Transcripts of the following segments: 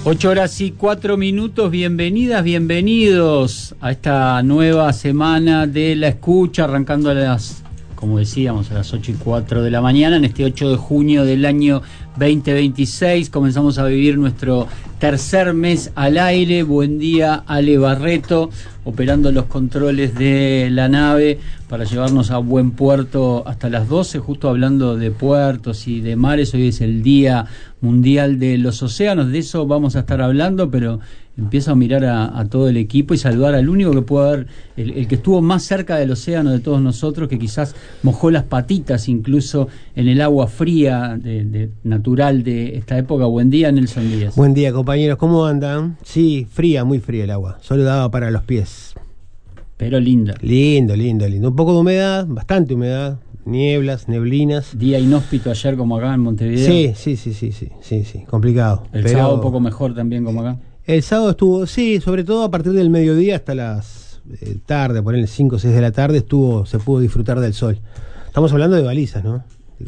8:04, bienvenidas, bienvenidos a esta nueva semana de La Escucha, arrancando a las, como decíamos, a las 8:04 de la mañana, en este 8 de junio del año 2026, comenzamos a vivir nuestro tercer mes al aire. Buen día, Ale Barreto, operando los controles de la nave para llevarnos a buen puerto hasta las 12, justo hablando de puertos y de mares. Hoy es el Día Mundial de los Océanos, de eso vamos a estar hablando, pero empiezo a mirar a todo el equipo y saludar al único que puede haber, el que estuvo más cerca del océano de todos nosotros, que quizás mojó las patitas incluso en el agua fría natural de esta época. Buen día, Nelson Díaz. Buen día, compañeros, ¿cómo andan? Sí, fría, muy fría el agua, solo daba para los pies. Pero linda. Lindo. Un poco de humedad, bastante humedad, nieblas, neblinas. Día inhóspito ayer como acá en Montevideo. Sí, complicado. El sábado un poco mejor también como acá. El sábado estuvo, sí, sobre todo a partir del mediodía hasta las tarde, por el 5 o 6 de la tarde se pudo disfrutar del sol. Estamos hablando de balizas, ¿no?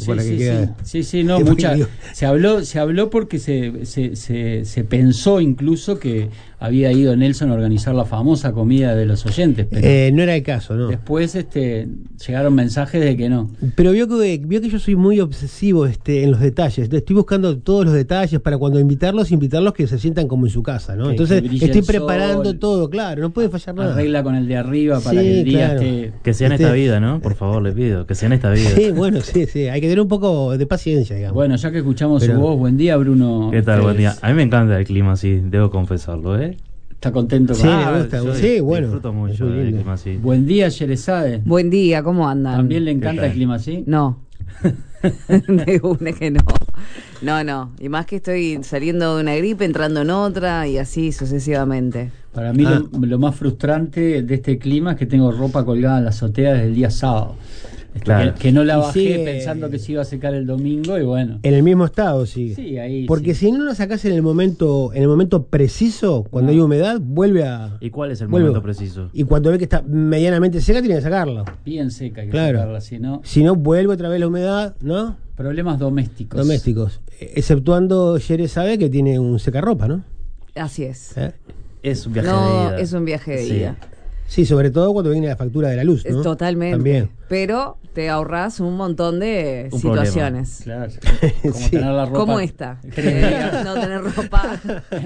Sí, no, se habló porque se pensó incluso que había ido Nelson a organizar la famosa comida de los oyentes, pero no era el caso, ¿no? Después llegaron mensajes de que no. Pero vio que yo soy muy obsesivo en los detalles. Estoy buscando todos los detalles para cuando invitarlos que se sientan como en su casa, ¿no? Entonces estoy preparando todo, claro, no puede fallar nada. Arregla con el de arriba para que el día esté... Que sea en esta vida, ¿no? Por favor, le pido, que sea en esta vida. Sí, bueno, sí, hay que tener un poco de paciencia, digamos. Bueno, ya que escuchamos su voz, buen día, Bruno. ¿Qué tal? Buen día. A mí me encanta el clima así, debo confesarlo, ¿eh? ¿Está contento con le gusta? Sí, bueno. Disfruto mucho del clima así. Buen día, Yerezade. Buen día, ¿cómo andan? ¿También le encanta el clima así? No. De una que no. No. Y más que estoy saliendo de una gripe, entrando en otra y así sucesivamente. Para mí lo más frustrante de este clima es que tengo ropa colgada en la azotea desde el día sábado. Claro. Que no la bajé pensando que se iba a secar el domingo y bueno. En el mismo estado, sí. Sí, ahí. Porque si no lo sacás en el momento preciso, cuando hay humedad, vuelve a... ¿Y cuál es el momento preciso? Y cuando ve que está medianamente seca, tiene que sacarlo. Bien seca hay que sacarla, si si no, vuelve otra vez la humedad, ¿no? Problemas domésticos. Exceptuando Yerezade, que tiene un secarropa, ¿no? Así es. Es un viaje de ida. No, es un viaje de ida. Sí, sobre todo cuando viene la factura de la luz, ¿no? Totalmente. También. Pero te ahorras un montón de situaciones. Claro. Como tener la ropa. ¿Cómo está? No tener ropa.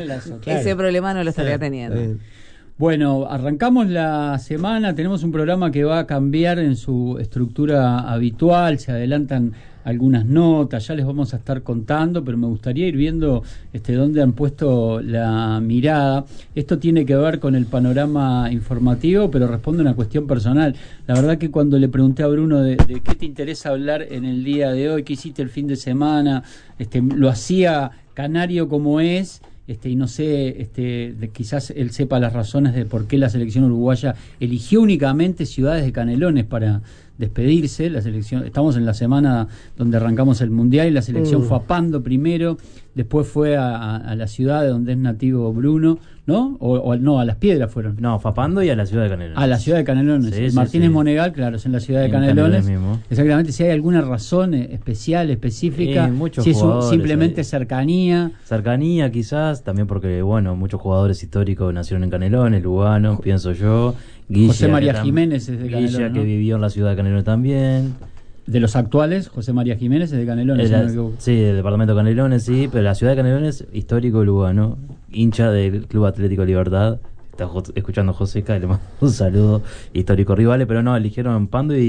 Ese problema no lo estaría teniendo. Bueno, arrancamos la semana, tenemos un programa que va a cambiar en su estructura habitual, se adelantan algunas notas, ya les vamos a estar contando, pero me gustaría ir viendo dónde han puesto la mirada. Esto tiene que ver con el panorama informativo, pero responde a una cuestión personal. La verdad que cuando le pregunté a Bruno de qué te interesa hablar en el día de hoy, qué hiciste el fin de semana, lo hacía canario como es, y no sé, quizás él sepa las razones de por qué la selección uruguaya eligió únicamente Ciudades de Canelones para despedirse. La selección, estamos en la semana donde arrancamos el Mundial y la selección fue a Pando primero, después fue a la ciudad de donde es nativo Bruno, ¿no? O no, a Las Piedras fueron. No, fue a Pando y a la ciudad de Canelones. A la ciudad de Canelones. Sí, Martínez Monegal, claro, es en la ciudad de Canelones. Exactamente, si hay alguna razón especial, específica, si es simplemente cercanía. Cercanía quizás, también porque, bueno, muchos jugadores históricos nacieron en Canelones, Lugano, pienso yo. Guilla, José María Jiménez es de Canelones, Guilla, que vivió en la ciudad de Canelones también. De los actuales, José María Jiménez es de Canelones. Sí, del departamento de Canelones, sí, pero la ciudad de Canelones, histórico Lugano, hincha del Club Atlético Libertad. Está escuchando Joseca, le mando un saludo, histórico rivales, pero no, eligieron Pando y